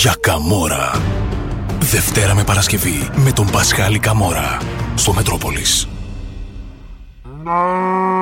για Καμόρα. Δευτέρα με Παρασκευή με τον Πασχάλη Καμόρα στο Μετρόπολης.